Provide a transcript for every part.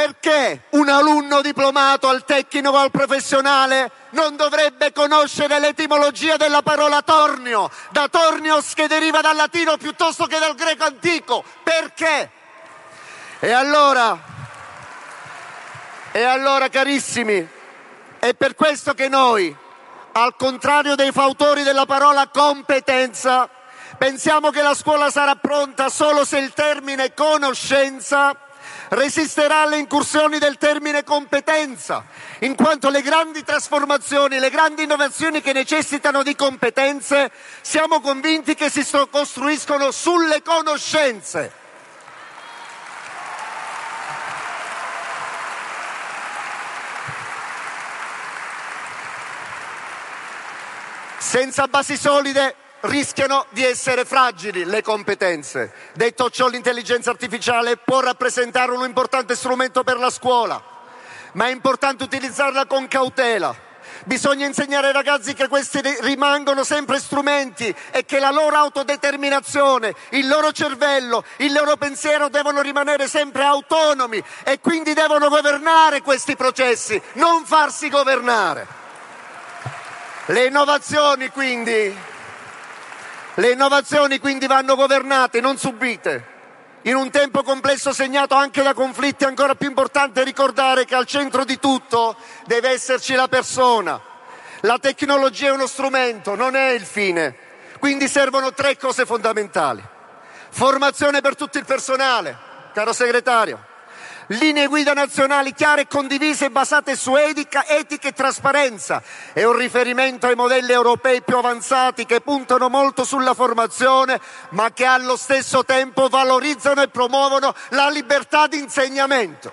Perché un alunno diplomato al tecnico o al professionale non dovrebbe conoscere l'etimologia della parola tornio, da tornios che deriva dal latino piuttosto che dal greco antico? Perché? E allora, carissimi, è per questo che noi, al contrario dei fautori della parola competenza, pensiamo che la scuola sarà pronta solo se il termine conoscenza resisterà alle incursioni del termine competenza, in quanto le grandi trasformazioni, le grandi innovazioni che necessitano di competenze, siamo convinti che si costruiscono sulle conoscenze. Senza basi solide rischiano di essere fragili le competenze. Detto ciò, l'intelligenza artificiale può rappresentare un importante strumento per la scuola, ma è importante utilizzarla con cautela. Bisogna insegnare ai ragazzi che questi rimangono sempre strumenti e che la loro autodeterminazione, il loro cervello, il loro pensiero devono rimanere sempre autonomi e quindi devono governare questi processi, non farsi governare. Le innovazioni quindi vanno governate, non subite. In un tempo complesso segnato anche da conflitti, è ancora più importante ricordare che al centro di tutto deve esserci la persona. La tecnologia è uno strumento, non è il fine. Quindi servono 3 cose fondamentali. Formazione per tutto il personale, caro segretario. Linee guida nazionali chiare e condivise basate su etica e trasparenza e un riferimento ai modelli europei più avanzati che puntano molto sulla formazione ma che allo stesso tempo valorizzano e promuovono la libertà di insegnamento.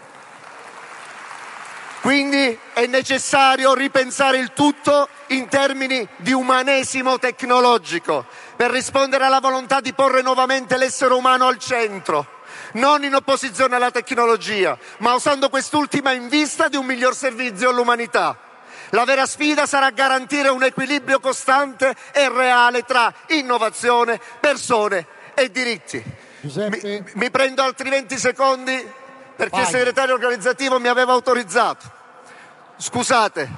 Quindi è necessario ripensare il tutto in termini di umanesimo tecnologico per rispondere alla volontà di porre nuovamente l'essere umano al centro, non in opposizione alla tecnologia, ma usando quest'ultima in vista di un miglior servizio all'umanità. La vera sfida sarà garantire un equilibrio costante e reale tra innovazione, persone e diritti. Mi prendo altri 20 secondi perché il segretario organizzativo mi aveva autorizzato. Scusate.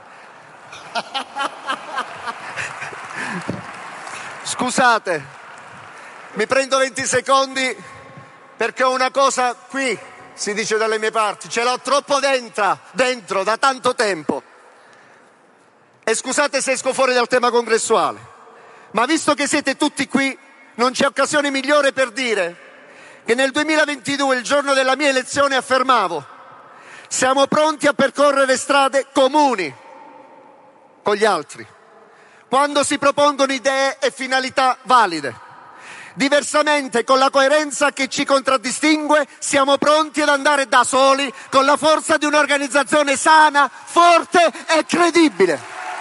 Scusate. Mi prendo 20 secondi perché ho una cosa qui, si dice dalle mie parti, ce l'ho troppo dentro da tanto tempo. E scusate se esco fuori dal tema congressuale, ma visto che siete tutti qui, non c'è occasione migliore per dire che nel 2022, il giorno della mia elezione, affermavo: siamo pronti a percorrere strade comuni con gli altri, quando si propongono idee e finalità valide. Diversamente, con la coerenza che ci contraddistingue, siamo pronti ad andare da soli con la forza di un'organizzazione sana, forte e credibile.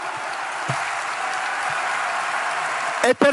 E per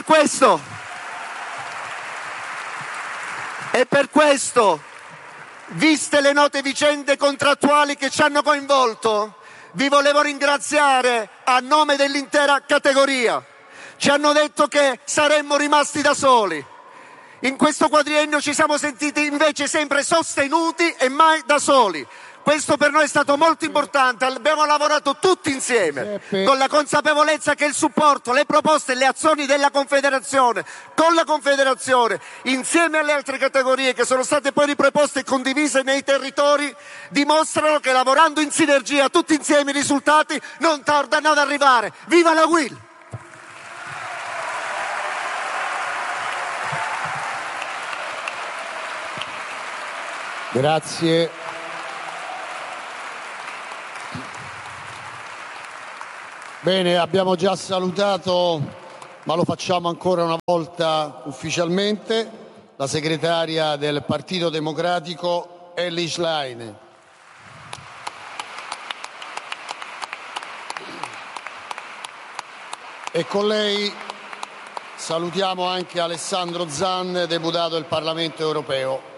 questo, viste le note vicende contrattuali che ci hanno coinvolto, vi volevo ringraziare a nome dell'intera categoria. Ci hanno detto che saremmo rimasti da soli. In questo quadriennio ci siamo sentiti invece sempre sostenuti e mai da soli. Questo per noi è stato molto importante, abbiamo lavorato tutti insieme, con la consapevolezza che il supporto, le proposte e le azioni della Confederazione, con la Confederazione, insieme alle altre categorie che sono state poi riproposte e condivise nei territori, dimostrano che lavorando in sinergia tutti insieme i risultati non tardano ad arrivare. Viva la UIL! Grazie. Bene, abbiamo già salutato, ma lo facciamo ancora una volta ufficialmente, la segretaria del Partito Democratico Elly Schlein. E con lei salutiamo anche Alessandro Zan, deputato del Parlamento Europeo.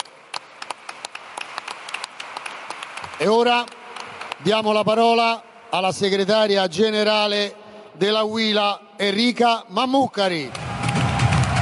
E ora diamo la parola alla segretaria generale della UILA, Enrica Mammucari.